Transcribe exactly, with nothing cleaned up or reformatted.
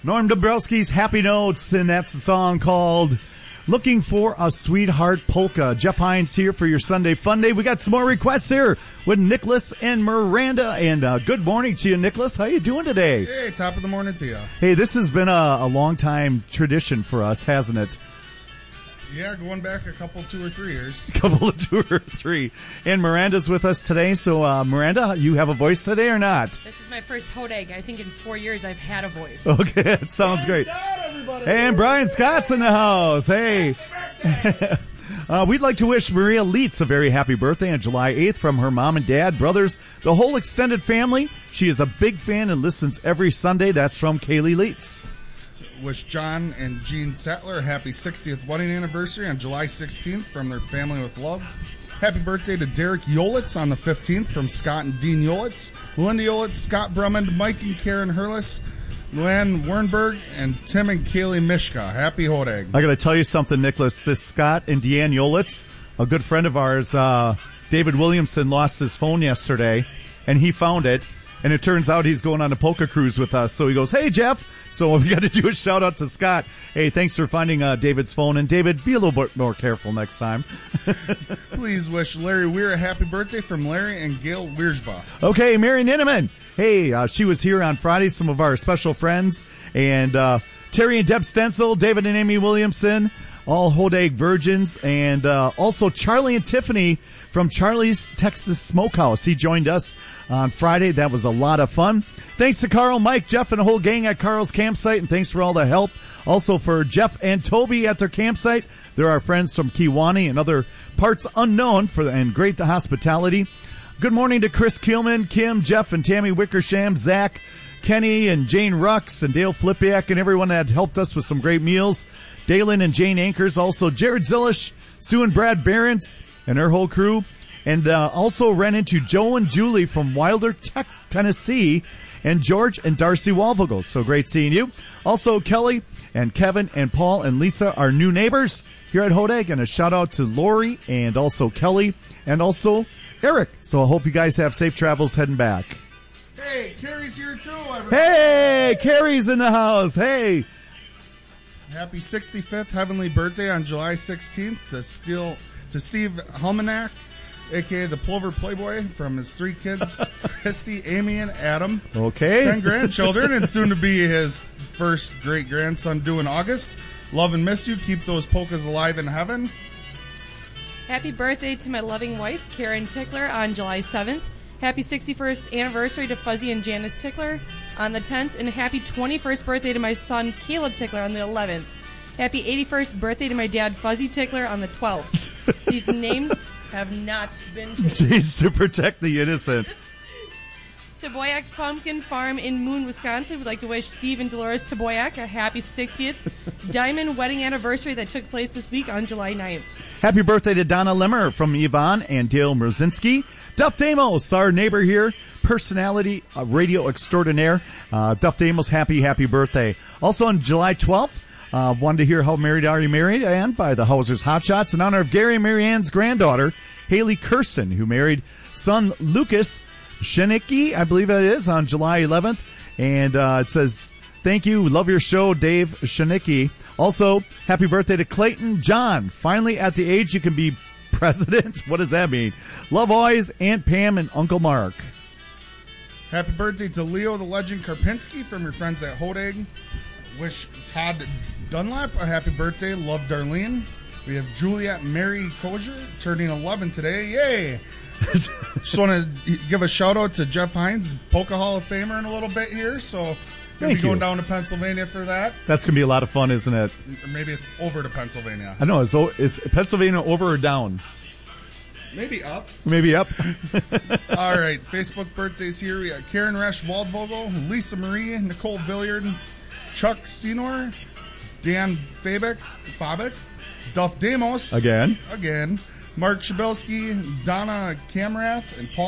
Norm Dombrowski's Happy Notes, and that's the song called Looking for a Sweetheart Polka. Jeff Hines here for your Sunday Fun Day. We got some more requests here with Nicholas and Miranda. And uh, good morning to you, Nicholas. How you doing today? Hey, top of the morning to you. Hey, this has been a, a long time tradition for us, hasn't it? Yeah, going back a couple, two or three years. A couple of two or three. And Miranda's with us today. So, uh, Miranda, you have a voice today or not? This is my first Hodag. I think in four years I've had a voice. Okay, that sounds Brian great. Scott, everybody. And Brian Scott's in the house. Hey. uh, we'd like to wish Maria Leitz a very happy birthday on July eighth from her mom and dad, brothers, the whole extended family. She is a big fan and listens every Sunday. That's from Kaylee Leitz. Wish John and Jean Sattler a happy sixtieth wedding anniversary on July sixteenth from their family with love. Happy birthday to Derek Yolitz on the fifteenth from Scott and Dean Yolitz. Linda Yolitz, Scott Brummond, Mike and Karen Hurlis, Luann Wernberg, and Tim and Kaylee Mishka. Happy Hodag. I got to tell you something, Nicholas. This Scott and Deanne Yolitz, a good friend of ours, uh, David Williamson, lost his phone yesterday, and he found it. And it turns out he's going on a polka cruise with us. So he goes, hey, Jeff. So we got to do a shout out to Scott. Hey, thanks for finding uh, David's phone. And David, be a little bit more careful next time. Please wish Larry Weir a happy birthday from Larry and Gail Wiersbach. Okay, Mary Ninneman. Hey, uh, she was here on Friday, some of our special friends. And uh, Terry and Deb Stencil, David and Amy Williamson, all Hodag virgins. And uh, also Charlie and Tiffany from Charlie's Texas Smokehouse. He joined us on Friday. That was a lot of fun. Thanks to Carl, Mike, Jeff, and the whole gang at Carl's campsite, and thanks for all the help. Also for Jeff and Toby at their campsite. They're our friends from Kewanee and other parts unknown for and great hospitality. Good morning to Chris Kielman, Kim, Jeff, and Tammy Wickersham, Zach, Kenny, and Jane Rux, and Dale Flipiak, and everyone that helped us with some great meals. Dalen and Jane Ankers, also Jared Zillish, Sue and Brad Behrens, and their whole crew. And uh, also ran into Joe and Julie from Wilder, Tex- Tennessee, and George and Darcy Walvogel. So great seeing you. Also Kelly and Kevin and Paul and Lisa, our new neighbors here at Hodag. And a shout out to Lori and also Kelly and also Eric. So I hope you guys have safe travels heading back. Hey, Carrie's here too, everybody. Hey, Carrie's in the house. Hey. Happy sixty-fifth heavenly birthday on July sixteenth to, Steel, to Steve Helmanack, a k a the Plover Playboy, from his three kids, Christy, Amy, and Adam. Okay. His ten grandchildren, and soon to be his first great-grandson due in August. Love and miss you. Keep those polkas alive in heaven. Happy birthday to my loving wife, Karen Tickler, on July seventh. Happy sixty-first anniversary to Fuzzy and Janice Tickler on the tenth. And happy twenty-first birthday to my son, Caleb Tickler, on the eleventh. Happy eighty-first birthday to my dad, Fuzzy Tickler, on the twelfth. These names have not been changed. Changed to protect the innocent. Toboyak's Pumpkin Farm in Moon, Wisconsin. We'd like to wish Steve and Dolores Toboyak a happy sixtieth diamond wedding anniversary that took place this week on July ninth. Happy birthday to Donna Limmer from Yvonne and Dale Merzinski. Duff Damos, our neighbor here, personality, uh, radio extraordinaire. Uh, Duff Damos, happy, happy birthday. Also on July twelfth, uh, wanted to hear How Married Are You Married? And by the Hausers Hotshots in honor of Gary and Marianne's granddaughter, Haley Kirsten, who married son Lucas Shenicki, I believe it is, on July eleventh. And uh, it says, thank you, love your show, Dave Shenicki. Also, happy birthday to Clayton John. Finally at the age you can be president. What does that mean? Love always, Aunt Pam and Uncle Mark. Happy birthday to Leo the Legend Karpinski from your friends at Hodag. Wish Todd Dunlap a happy birthday. Love Darlene. We have Juliet Mary Kozier turning eleven today. Yay! Just want to give a shout out to Jeff Hines, Polka Hall of Famer, in a little bit here. So we'll be going you. down to Pennsylvania for that. That's going to be a lot of fun, isn't it? Or maybe it's over to Pennsylvania. I know. Is, is Pennsylvania over or down? Maybe up. Maybe up. All right. Facebook birthdays here. We got Karen Resch Waldvogel, Lisa Marie, Nicole Villiard, Chuck Senor, Dan Fabic, Fabic, Duff Damos. Again. Again. Mark Shabelski, Donna Kamrath, and Paul